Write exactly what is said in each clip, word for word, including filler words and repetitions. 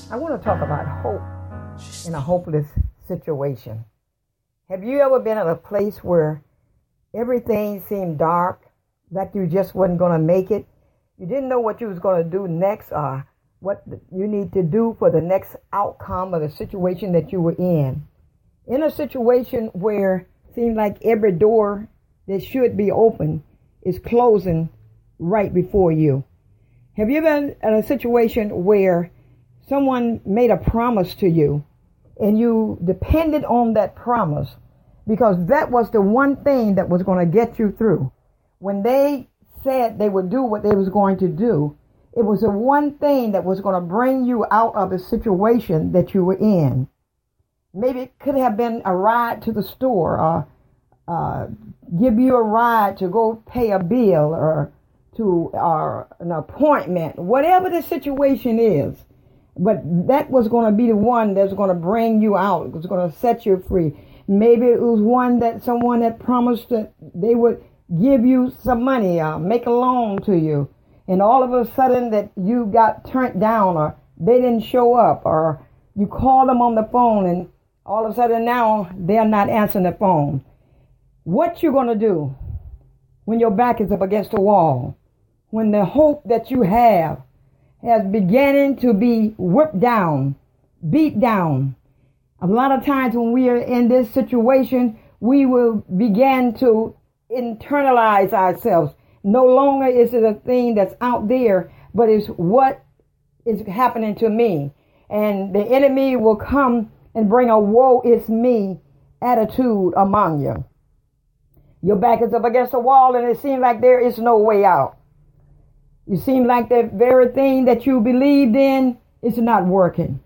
I want to talk about hope in a hopeless situation. Have you ever been at a place where everything seemed dark, like you just wasn't going to make it? You didn't know what you was going to do next or what you need to do for the next outcome of the situation that you were in. In a situation where it seemed like every door that should be open is closing right before you. Have you been in a situation where someone made a promise to you and you depended on that promise because that was the one thing that was going to get you through? When they said they would do what they was going to do, it was the one thing that was going to bring you out of the situation that you were in. Maybe it could have been a ride to the store or uh, give you a ride to go pay a bill or to uh, an appointment, whatever the situation is. But that was going to be the one that's going to bring you out. It was going to set you free. Maybe it was one that someone that promised that they would give you some money or make a loan to you. And all of a sudden that you got turned down or they didn't show up or you called them on the phone and all of a sudden now they're not answering the phone. What you going to do when your back is up against the wall? When the hope that you have has beginning to be whipped down, beat down. A lot of times when we are in this situation, we will begin to internalize ourselves. No longer is it a thing that's out there, but it's what is happening to me. And the enemy will come and bring a woe is me attitude among you. Your back is up against the wall and it seems like there is no way out. You seem like the very thing that you believed in is not working.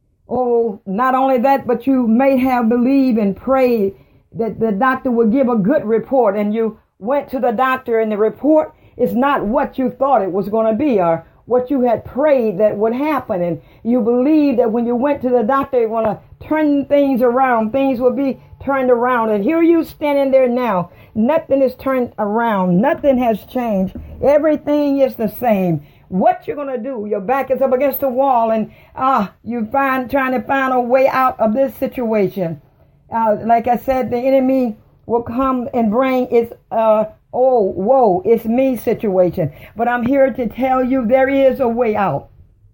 Oh, not only that, but you may have believed and prayed that the doctor would give a good report, and you went to the doctor and the report is not what you thought it was going to be or what you had prayed that would happen. And you believed that when you went to the doctor, you want to turn things around, things will be turned around. And here you standing there now. Nothing is turned around. Nothing has changed. Everything is the same. What you're going to do, your back is up against the wall and ah, you find trying to find a way out of this situation. Uh, like I said, the enemy will come and bring its, uh, oh, whoa, it's me situation. But I'm here to tell you there is a way out.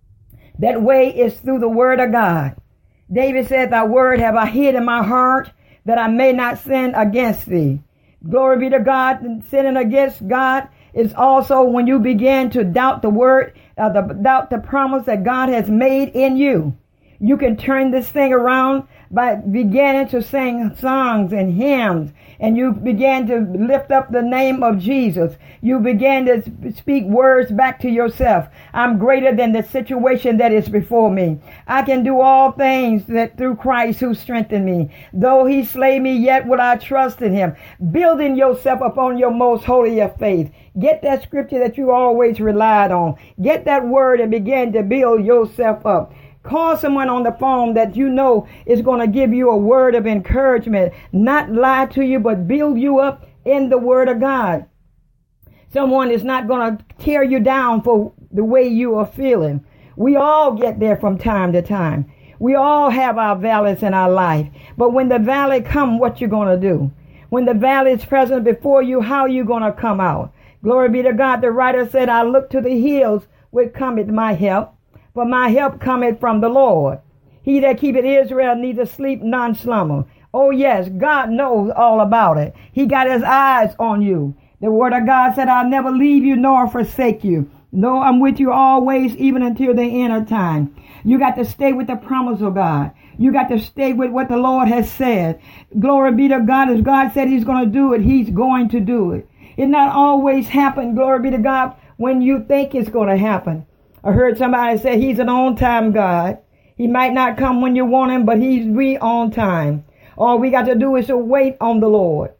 That way is through the word of God. David said, thy word have I hid in my heart that I may not sin against thee. Glory be to God. And sinning against God is also when you begin to doubt the word, uh, the, doubt the promise that God has made in you. You can turn this thing around by beginning to sing songs and hymns, and you began to lift up the name of Jesus. You began to speak words back to yourself. I'm greater than the situation that is before me. I can do all things that through Christ who strengthened me. Though he slay me, yet will I trust in him. Building yourself upon your most holy of faith. Get that scripture that you always relied on. Get that word and begin to build yourself up. Call someone on the phone that you know is going to give you a word of encouragement, not lie to you, but build you up in the word of God. Someone is not going to tear you down for the way you are feeling. We all get there from time to time. We all have our valleys in our life. But when the valley come, what you going to do? When the valley is present before you, how are you going to come out? Glory be to God. The writer said, I look to the hills where cometh my help. For my help cometh from the Lord. He that keepeth Israel neither sleep nor slumber. Oh yes, God knows all about it. He got his eyes on you. The word of God said, I'll never leave you nor forsake you. No, I'm with you always, even until the end of time. You got to stay with the promise of God. You got to stay with what the Lord has said. Glory be to God. As God said he's going to do it, he's going to do it. It not always happen, glory be to God, when you think it's going to happen. I heard somebody say he's an on-time God. He might not come when you want him, but he's re on time. All we got to do is to wait on the Lord.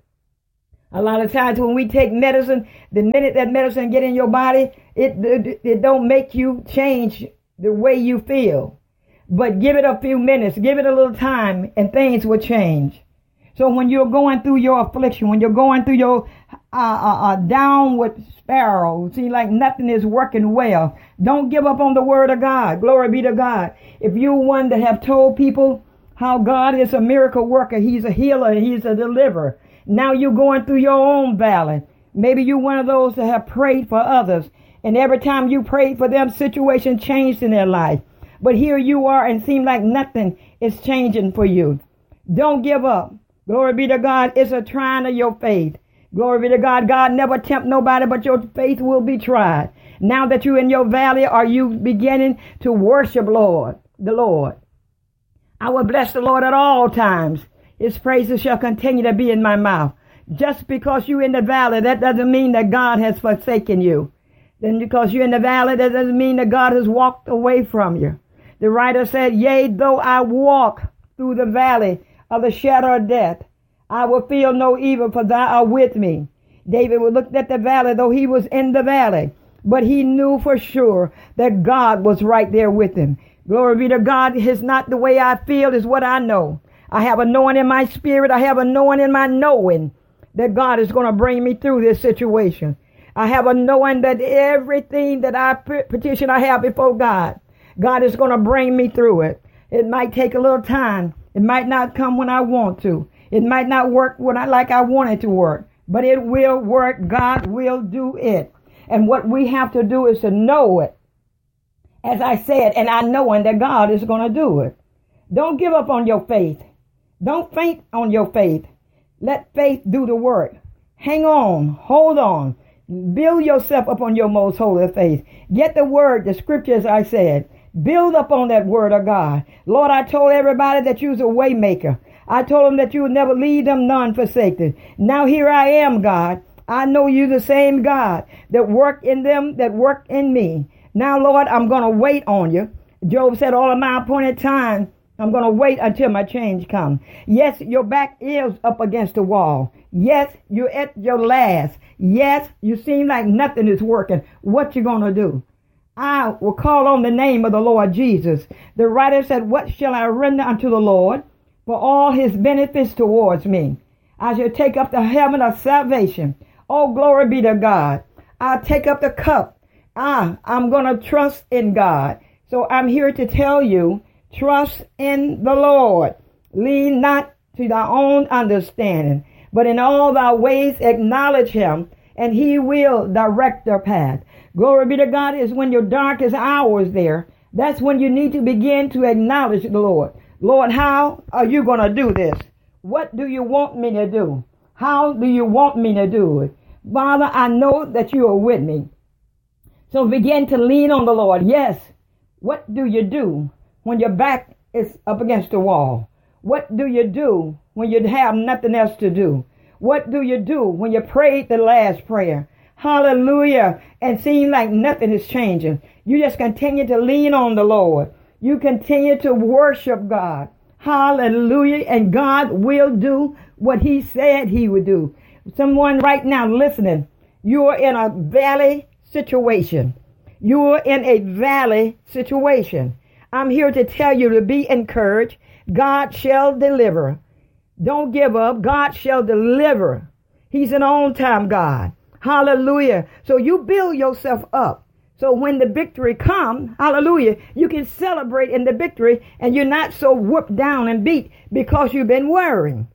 A lot of times when we take medicine, the minute that medicine get in your body, it, it, it don't make you change the way you feel. But give it a few minutes, give it a little time, and things will change. So when you're going through your affliction, when you're going through your uh, uh, uh, downward spiral, seem like nothing is working well, don't give up on the word of God. Glory be to God. If you're one that have told people how God is a miracle worker, he's a healer, he's a deliverer. Now you're going through your own valley. Maybe you're one of those that have prayed for others. And every time you prayed for them, situation changed in their life. But here you are and seem like nothing is changing for you. Don't give up. Glory be to God. It's a trying of your faith. Glory be to God. God never tempt nobody, but your faith will be tried. Now that you're in your valley, are you beginning to worship Lord, the Lord? I will bless the Lord at all times. His praises shall continue to be in my mouth. Just because you're in the valley, that doesn't mean that God has forsaken you. Then because you're in the valley, that doesn't mean that God has walked away from you. The writer said, yea, though I walk through the valley of the shadow of death, I will feel no evil, for thou art with me. David looked at the valley, though he was in the valley, but he knew for sure that God was right there with him. Glory be to God. It's not the way I feel, it's what I know. I have a knowing in my spirit. I have a knowing in my knowing that God is going to bring me through this situation. I have a knowing that everything that I petition I have before God, God is going to bring me through it. It might take a little time. It might not come when I want to. It might not work when I like I want it to work, but it will work. God will do it. And what we have to do is to know it. As I said, and I knowing that God is going to do it. Don't give up on your faith. Don't faint on your faith. Let faith do the work. Hang on. Hold on. Build yourself up on your most holy faith. Get the word, the scriptures I said. Build up on that word of God. Lord, I told everybody that you was a way maker. I told them that you would never leave them none forsaken. Now here I am, God. I know you the same God that work in them, that work in me. Now, Lord, I'm going to wait on you. Job said, all of my appointed time, I'm going to wait until my change comes. Yes, your back is up against the wall. Yes, you're at your last. Yes, you seem like nothing is working. What you going to do? I will call on the name of the Lord Jesus. The writer said, what shall I render unto the Lord for all his benefits towards me? I shall take up the helmet of salvation. Oh, glory be to God. I'll take up the cup. Ah, I'm going to trust in God. So I'm here to tell you, trust in the Lord. Lean not to thy own understanding, but in all thy ways acknowledge him, and he will direct your path. Glory be to God. Is when your darkest hour is there. That's when you need to begin to acknowledge the Lord. Lord, how are you going to do this? What do you want me to do? How do you want me to do it? Father, I know that you are with me. So begin to lean on the Lord. Yes. What do you do when your back is up against the wall? What do you do when you have nothing else to do? What do you do when you prayed the last prayer? Hallelujah. And seem like nothing is changing. You just continue to lean on the Lord. You continue to worship God. Hallelujah. And God will do what he said he would do. Someone right now listening, you are in a valley situation. You are in a valley situation. I'm here to tell you to be encouraged. God shall deliver. Don't give up. God shall deliver. He's an on-time God. Hallelujah. So you build yourself up. So when the victory comes, hallelujah, you can celebrate in the victory and you're not so whooped down and beat because you've been worrying.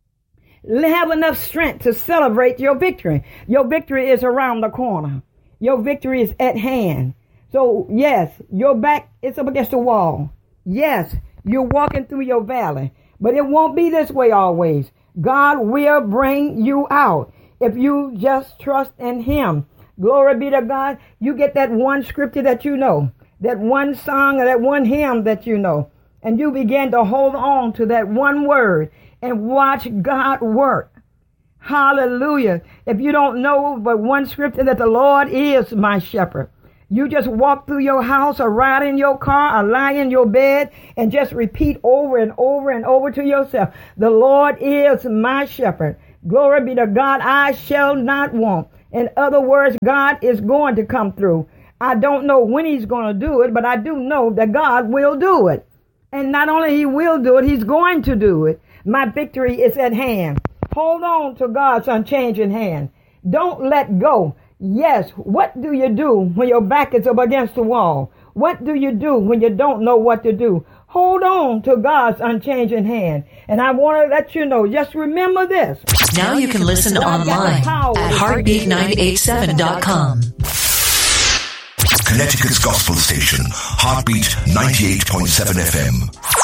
Have enough strength to celebrate your victory. Your victory is around the corner. Your victory is at hand. So yes, your back is up against the wall. Yes, you're walking through your valley, but it won't be this way always. God will bring you out if you just trust in him. Glory be to God. You get that one scripture that you know, that one song or that one hymn that you know, and you begin to hold on to that one word and watch God work. Hallelujah. If you don't know but one scripture that the Lord is my shepherd, you just walk through your house or ride in your car or lie in your bed and just repeat over and over and over to yourself, the Lord is my shepherd. Glory be to God. I shall not want. In other words, God is going to come through. I don't know when he's going to do it, but I do know that God will do it. And not only he will do it, he's going to do it. My victory is at hand. Hold on to God's unchanging hand. Don't let go. Yes, what do you do when your back is up against the wall? What do you do when you don't know what to do? Hold on to God's unchanging hand. And I want to let you know, just remember this. Now you can listen online at heartbeat nine eight seven dot com. Connecticut's gospel station, Heartbeat ninety-eight point seven F M.